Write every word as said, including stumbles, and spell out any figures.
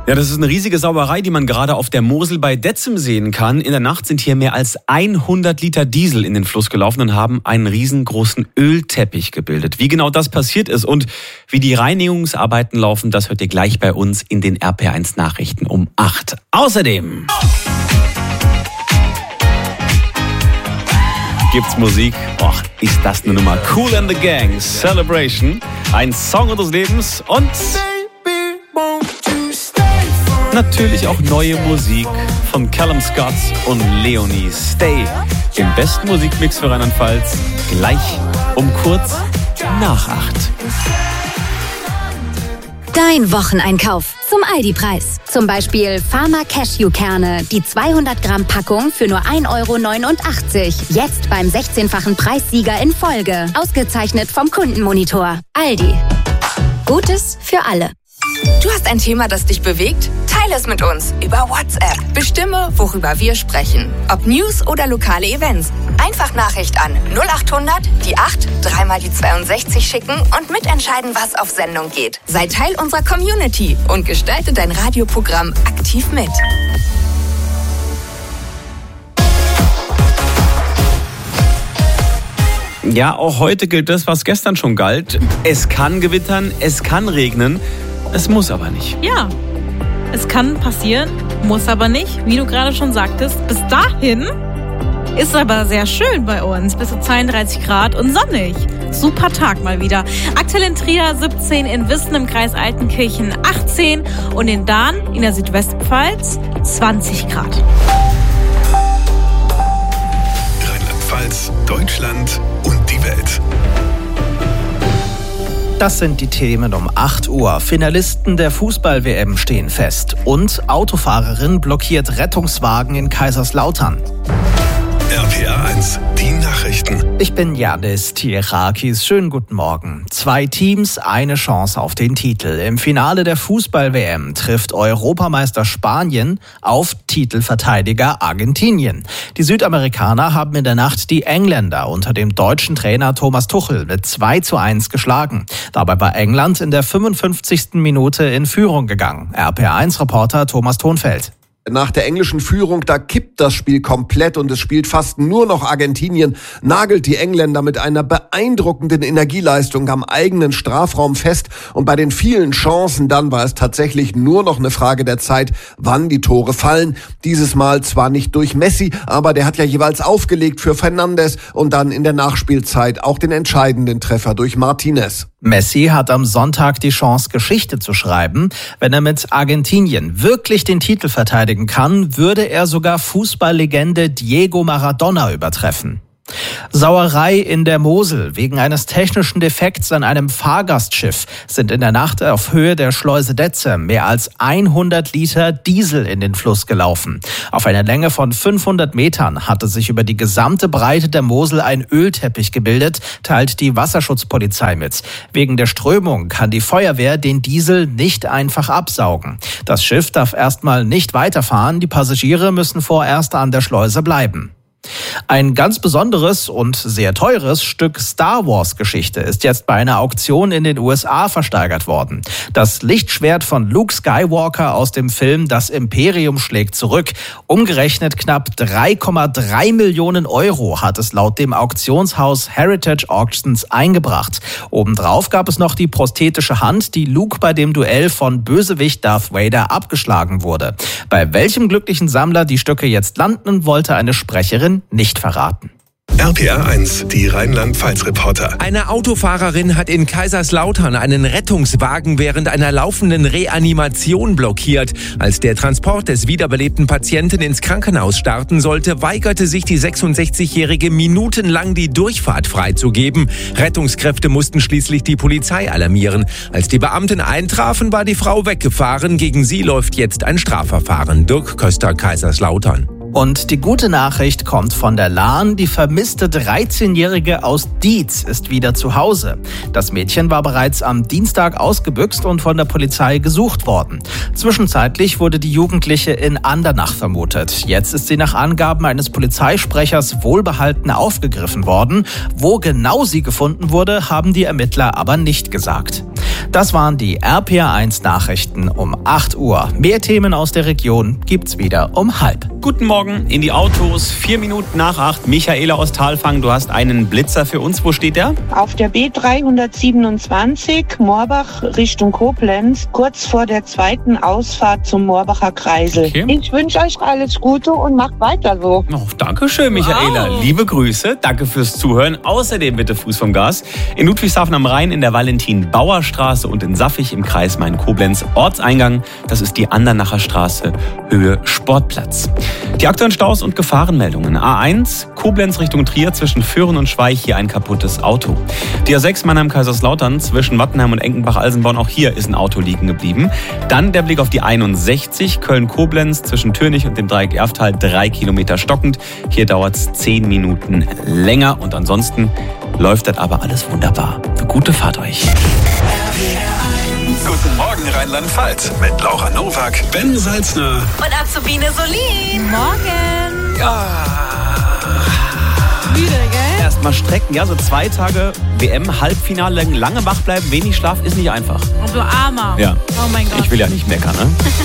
Ja, das ist eine riesige Sauerei, die man gerade auf der Mosel bei Detzem sehen kann. In der Nacht sind hier mehr als hundert Liter Diesel in den Fluss gelaufen und haben einen riesengroßen Ölteppich gebildet. Wie genau das passiert ist und wie die Reinigungsarbeiten laufen, das hört ihr gleich bei uns in den R P eins Nachrichten um acht. Außerdem gibt's Musik. Och, ist das eine Nummer. Kool and the Gang, Celebration, ein Song unseres Lebens und natürlich auch neue Musik von Callum Scott und Leonie. Stay im besten Musikmix für Rheinland-Pfalz. Gleich um kurz nach acht. Dein Wocheneinkauf zum Aldi-Preis. Zum Beispiel Pharma Cashew-Kerne, die zweihundert Gramm Packung für nur ein Euro neunundachtzig. Jetzt beim sechzehnfachen Preissieger in Folge. Ausgezeichnet vom Kundenmonitor. Aldi. Gutes für alle. Du hast ein Thema, das dich bewegt? Teile es mit uns über WhatsApp. Bestimme, worüber wir sprechen. Ob News oder lokale Events. Einfach Nachricht an null acht hundert, die acht, dreimal die zweiundsechzig schicken und mitentscheiden, was auf Sendung geht. Sei Teil unserer Community und gestalte dein Radioprogramm aktiv mit. Ja, auch heute gilt das, was gestern schon galt. Es kann gewittern, es kann regnen. Es muss aber nicht. Ja, es kann passieren, muss aber nicht. Wie du gerade schon sagtest, bis dahin ist es aber sehr schön bei uns. Bis zu zweiunddreißig Grad und sonnig. Super Tag mal wieder. Aktuell in Trier siebzehn, in Wissen im Kreis Altenkirchen achtzehn und in Dahn in der Südwestpfalz zwanzig Grad. Rheinland-Pfalz, Deutschland und die Welt. Das sind die Themen um acht Uhr. Finalisten der Fußball-W M stehen fest. Und Autofahrerin blockiert Rettungswagen in Kaiserslautern. R P A eins, die Nachrichten. Ich bin Janis Tierakis. Schönen guten Morgen. Zwei Teams, eine Chance auf den Titel. Im Finale der Fußball-W M trifft Europameister Spanien auf Titelverteidiger Argentinien. Die Südamerikaner haben in der Nacht die Engländer unter dem deutschen Trainer Thomas Tuchel mit zwei zu eins geschlagen. Dabei war England in der fünfundfünfzigsten Minute in Führung gegangen. R P A eins Reporter Thomas Thonfeld. Nach der englischen Führung, da kippt das Spiel komplett und es spielt fast nur noch Argentinien, nagelt die Engländer mit einer beeindruckenden Energieleistung am eigenen Strafraum fest und bei den vielen Chancen dann war es tatsächlich nur noch eine Frage der Zeit, wann die Tore fallen. Dieses Mal zwar nicht durch Messi, aber der hat ja jeweils aufgelegt für Fernandes und dann in der Nachspielzeit auch den entscheidenden Treffer durch Martinez. Messi hat am Sonntag die Chance, Geschichte zu schreiben. Wenn er mit Argentinien wirklich den Titel verteidigen kann, würde er sogar Fußballlegende Diego Maradona übertreffen. Sauerei in der Mosel. Wegen eines technischen Defekts an einem Fahrgastschiff sind in der Nacht auf Höhe der Schleuse Detzem mehr als hundert Liter Diesel in den Fluss gelaufen. Auf einer Länge von fünfhundert Metern hatte sich über die gesamte Breite der Mosel ein Ölteppich gebildet, teilt die Wasserschutzpolizei mit. Wegen der Strömung kann die Feuerwehr den Diesel nicht einfach absaugen. Das Schiff darf erstmal nicht weiterfahren, die Passagiere müssen vorerst an der Schleuse bleiben. Ein ganz besonderes und sehr teures Stück Star Wars Geschichte ist jetzt bei einer Auktion in den U S A versteigert worden. Das Lichtschwert von Luke Skywalker aus dem Film Das Imperium schlägt zurück. Umgerechnet knapp drei Komma drei Millionen Euro hat es laut dem Auktionshaus Heritage Auctions eingebracht. Obendrauf gab es noch die prosthetische Hand, die Luke bei dem Duell von Bösewicht Darth Vader abgeschlagen wurde. Bei welchem glücklichen Sammler die Stücke jetzt landen, wollte eine Sprecherin nicht verraten. R P A eins, die Rheinland-Pfalz-Reporter. Eine Autofahrerin hat in Kaiserslautern einen Rettungswagen während einer laufenden Reanimation blockiert. Als der Transport des wiederbelebten Patienten ins Krankenhaus starten sollte, weigerte sich die sechsundsechzigjährige minutenlang die Durchfahrt freizugeben. Rettungskräfte mussten schließlich die Polizei alarmieren. Als die Beamten eintrafen, war die Frau weggefahren. Gegen sie läuft jetzt ein Strafverfahren. Dirk Köster, Kaiserslautern. Und die gute Nachricht kommt von der Lahn. Die vermisste dreizehnjährige aus Dietz ist wieder zu Hause. Das Mädchen war bereits am Dienstag ausgebüxt und von der Polizei gesucht worden. Zwischenzeitlich wurde die Jugendliche in Andernach vermutet. Jetzt ist sie nach Angaben eines Polizeisprechers wohlbehalten aufgegriffen worden. Wo genau sie gefunden wurde, haben die Ermittler aber nicht gesagt. Das waren die R P R eins Nachrichten um acht Uhr. Mehr Themen aus der Region gibt's wieder um halb. Guten Morgen in die Autos, vier Minuten nach acht. Michaela aus Thalfang, du hast einen Blitzer für uns. Wo steht der? Auf der B dreihundertsiebenundzwanzig, Moorbach Richtung Koblenz, kurz vor der zweiten Ausfahrt zum Moorbacher Kreisel. Okay. Ich wünsche euch alles Gute und macht weiter so. Oh, danke schön, Michaela. Wow. Liebe Grüße, danke fürs Zuhören. Außerdem bitte Fuß vom Gas. In Ludwigshafen am Rhein in der Valentin-Bauer-Straße und in Saffig im Kreis Main-Koblenz Ortseingang. Das ist die Andernacher Straße, Höhe Sportplatz. Die aktuellen Staus und Gefahrenmeldungen. A eins, Koblenz Richtung Trier zwischen Föhren und Schweich, hier ein kaputtes Auto. Die A sechs Mannheim-Kaiserslautern zwischen Wattenheim und Enkenbach-Alsenborn, auch hier ist ein Auto liegen geblieben. Dann der Blick auf die einundsechzig, Köln-Koblenz zwischen Türnich und dem Dreieck Erftal, drei Kilometer stockend. Hier dauert es zehn Minuten länger und ansonsten läuft das aber alles wunderbar. Gute Fahrt euch. Guten Morgen Rheinland-Pfalz mit Laura Nowak, Ben Salzner. Und Azubine Solin. Morgen. Ja. Müde, gell? Erstmal strecken, ja, so zwei Tage W M-Halbfinale, lange wach bleiben, wenig Schlaf ist nicht einfach. Oh, du Armer. Ja. Oh mein Gott. Ich will ja nicht meckern, ne?